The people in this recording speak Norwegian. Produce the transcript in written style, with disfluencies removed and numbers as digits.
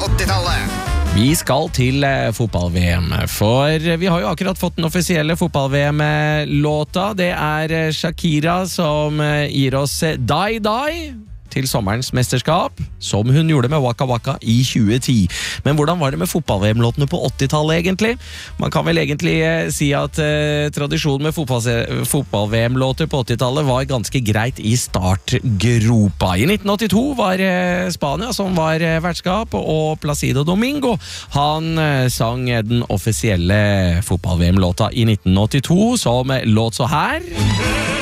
80-tallet. Vi skal til fotball-VM, for vi har jo akkurat fått den offisielle fotball-VM-låta. Det Shakira som gir oss Die Die til sommerens mesterskap, som hun gjorde med Waka Waka i 2010. Men hvordan var det med fotball-VM-låtene på 80-tallet egentlig? Man kan vel egentlig si at tradisjonen med fotball-VM-låter på 80-tallet var ganske greit i startgropa. I 1982 var Spania som var vertskap, og Placido Domingo, han sang den offisielle fotball-VM-låta i 1982 som låt så her.